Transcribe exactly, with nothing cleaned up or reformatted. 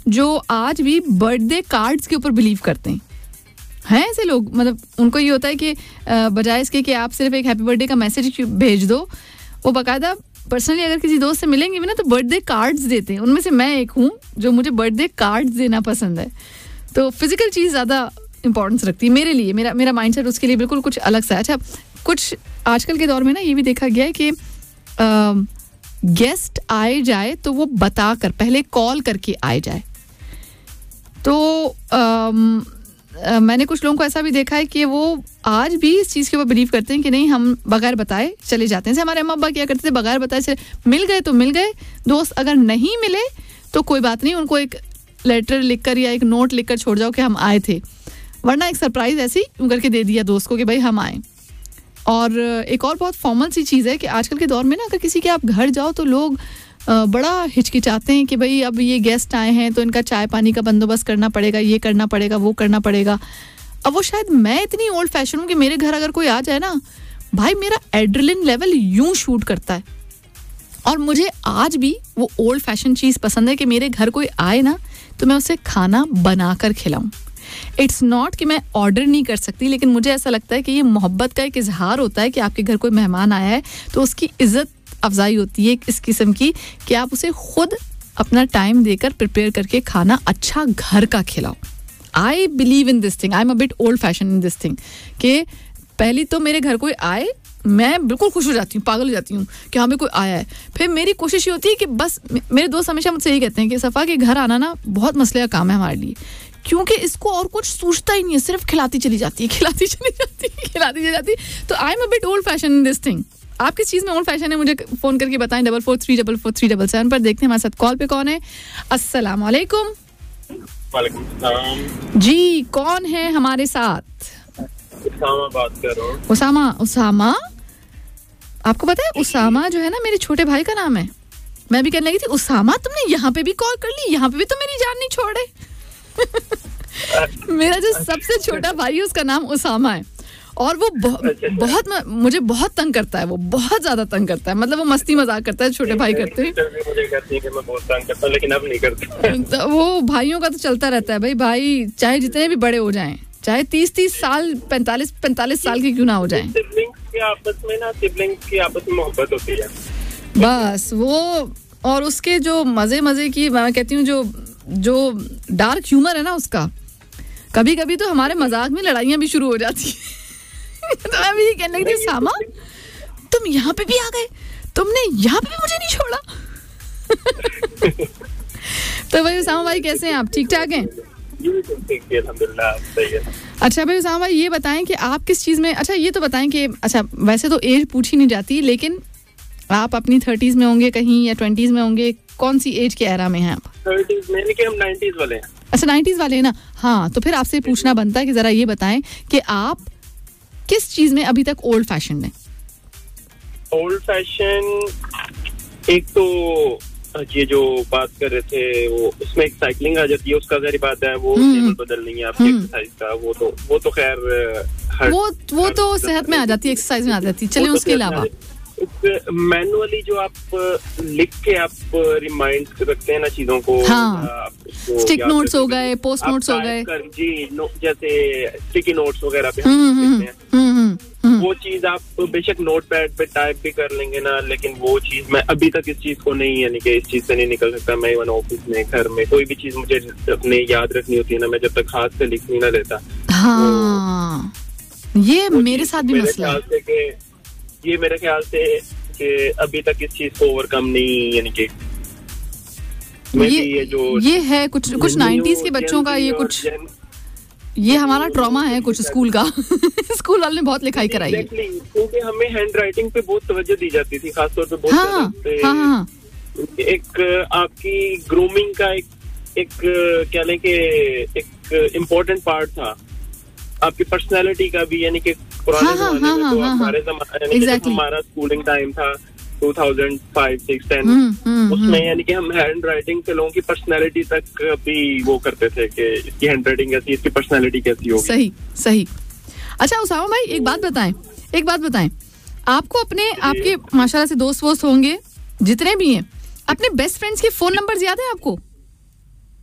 जो आज भी बर्थडे कार्ड्स के ऊपर बिलीव करते हैं. हैं ऐसे लोग, मतलब उनको ये होता है कि बजाय इसके कि आप सिर्फ एक हैप्पी बर्थडे का मैसेज भेज दो, वो बाकायदा पर्सनली अगर किसी दोस्त से मिलेंगे भी ना तो बर्थडे कार्ड्स देते हैं. उनमें से मैं एक हूँ जो मुझे बर्थडे कार्ड्स देना पसंद है. तो फिजिकल चीज़ ज़्यादा इंपॉर्टेंस रखती है मेरे लिए. मेरा मेरा माइंडसेट उसके लिए बिल्कुल कुछ अलग सा है. अच्छा, कुछ आजकल के दौर में ना ये भी देखा गया है कि गेस्ट आए जाए तो वो बता कर पहले कॉल करके आए जाए. तो आ, Uh, मैंने कुछ लोगों को ऐसा भी देखा है कि वो आज भी इस चीज़ के ऊपर बिलीव करते हैं कि नहीं, हम बगैर बताए चले जाते हैं. जैसे हमारे अम्मा अब्बा क्या करते थे, बगैर बताए चले, मिल गए तो मिल गए, दोस्त अगर नहीं मिले तो कोई बात नहीं, उनको एक लेटर लिखकर या एक नोट लिखकर छोड़ जाओ कि हम आए थे, वरना एक सरप्राइज ऐसी करके दे दिया दोस्त को कि भाई हम आए. और एक और बहुत फॉर्मल सी चीज़ है कि आजकल के दौर में ना अगर किसी के आप घर जाओ तो लोग बड़ा हिचकिचाते हैं कि भाई अब ये गेस्ट आए हैं तो इनका चाय पानी का बंदोबस्त करना पड़ेगा, ये करना पड़ेगा, वो करना पड़ेगा. अब वो शायद मैं इतनी ओल्ड फैशन हूँ कि मेरे घर अगर कोई आ जाए ना, भाई मेरा एड्रेनलिन लेवल यूं शूट करता है. और मुझे आज भी वो ओल्ड फैशन चीज़ पसंद है कि मेरे घर कोई आए ना तो मैं उसे खाना बना कर खिलाऊँ. इट्स नॉट कि मैं ऑर्डर नहीं कर सकती, लेकिन मुझे ऐसा लगता है कि ये मोहब्बत का एक इजहार होता है कि आपके घर कोई मेहमान आया है तो उसकी इज्जत अफजाई होती है इस किस्म की कि आप उसे खुद अपना टाइम देकर प्रिपेयर करके खाना अच्छा घर का खिलाओ. I believe in this thing. I am a bit old fashion in this thing कि पहली तो मेरे घर कोई आए मैं बिल्कुल खुश हो जाती हूँ, पागल हो जाती हूँ कि हाँ, कोई आया है. फिर मेरी कोशिश ये होती है कि बस, मेरे दोस्त हमेशा मुझसे यही कहते हैं कि सफ़ा के घर आना ना बहुत मसले का काम है हमारे लिए, क्योंकि इसको और कुछ सोचता ही नहीं है, सिर्फ खिलाती चली जाती है, खिलाती चली जाती है, खिलाती चली जाती है. तो I am a bit old fashion in this thing. आप किस चीज़ में ओल्ड फैशन है मुझे फ़ोन करके बताएं. Double four three double four three double seven पर. देखते हैं हमारे साथ कॉल पे कौन है. अस्सलाम वालेकुम. वालेकुम सलाम जी, कौन है हमारे साथ? उसामा बात कर रहा हूँ. उसामा. उसामा, आपको पता है उसामा जो है ना मेरे छोटे भाई का नाम है. मैं भी कहने लगी थी उसामा तुमने यहाँ पे भी कॉल कर ली, यहाँ पे भी तो मेरी जान नहीं छोड़े. मेरा जो सबसे छोटा भाई है उसका नाम उसामा है और वो बहुत बहुत मुझे बहुत तंग करता है. वो बहुत ज्यादा तंग करता है, मतलब वो मस्ती मजाक करता है छोटे भाई करते हैं. मुझे कहती है कि मैं बहुत तंग करता हूं, लेकिन अब नहीं करता. तो वो भाइयों का तो चलता रहता है भाई. भाई चाहे जितने भी बड़े हो जाएं, चाहे तीस तीस साल पैंतालीस पैंतालीस साल के क्यों ना हो जाएं, सिबलिंग्स के आपस में ना सिबलिंग्स की आपस में मोहब्बत होती है बस वो. और उसके जो मजे मजे की, मैं कहती हूँ जो जो डार्क ह्यूमर है ना उसका, कभी कभी तो हमारे मजाक में लड़ाइयाँ भी शुरू हो जाती हैं. तो मैं भी कहने लगी थी सामा तुम यहाँ पे भी आ गए, तुमने यहाँ पे भी मुझे नहीं छोड़ा. तो भाई उसामा भाई कैसे हैं आप? ठीक ठाक हैं? अच्छा भाई उसामा भाई ये बताएं कि आप किस चीज़ में, अच्छा ये तो बताएं कि, अच्छा वैसे तो एज पूछी नहीं जाती, लेकिन आप अपनी थर्टीज में होंगे कहीं या ट्वेंटीज में होंगे, कौन सी एज के एरा में हैं आप? थर्टीज में, लेकिन हम नाइंटीज़ वाले हैं. अच्छा नाइंटीज़ वाले हैं ना. हाँ, तो फिर आपसे पूछना बनता है कि जरा ये बताएं कि आप किस चीज में अभी तक ओल्ड फैशन है? ओल्ड फैशन एक तो ये जो बात कर रहे थे वो उसमें एक साइकिलिंग आ जाती है, उसका जारी बात है वो टेबल बदलनी है आपकी एक्सरसाइज का, वो तो वो तो खैर वो वो तो सेहत में आ जाती है, एक्सरसाइज में आ जाती है. चलिए उसके अलावा मैनुअली जो आप लिख के आप रिमाइंड रखते हैं ना चीजों को, हाँ, स्टिक नोट्स हो गए, पोस्ट नोट्स हो गए जी, नो, जैसे स्टिकी नोट्स वगैरह पे हम लिखते हैं, वो चीज आप बेशक नोट पैड पे टाइप भी कर लेंगे ना, लेकिन वो चीज मैं अभी तक इस चीज को नहीं, यानी कि इस चीज से नहीं निकल सकता. मैं इवन ऑफिस में, घर में कोई भी चीज मुझे अपने याद रखनी होती है ना, मैं जब तक हाथ से लिख नहीं ना लेता. हाँ, ये मेरे साथ भी मसला है. ये मेरे ख्याल से कि अभी तक इस चीज को ओवरकम नहीं, यानी कि ये, ये जो ये है कुछ कुछ नाइंटीज़ के बच्चों का, ये कुछ ये हमारा ट्रॉमा है कुछ स्कूल का. स्कूल वाले ने बहुत लिखाई कराई है, क्योंकि हमें हैंड राइटिंग पे बहुत तवज्जो दी जाती थी, खासतौर पे बहुत. हाँ, हाँ, हाँ. एक आपकी ग्रूमिंग का एक एक क्या लें कि एक इम्पोर्टेंट पार्ट था आपकी पर्सनैलिटी का भी, यानी कि पुराने जमाने में तो हमारे जमाने हमारा स्कूलिंग टाइम था two thousand five, six, ten, उसमें यानी कि हम हैंड राइटिंग से लोगों की पर्सनैलिटी तक भी वो करते थे कि इसकी हैंड राइटिंग कैसी, इसकी पर्सनैलिटी कैसी होगी. सही सही. अच्छा उसामा भाई एक बात बताएं, एक बात बताएं आपको अपने, आपके माशाल्लाह से दोस्त वोस्त होंगे जितने भी हैं, अपने बेस्ट फ्रेंड्स के फोन नंबर्स याद है आपको?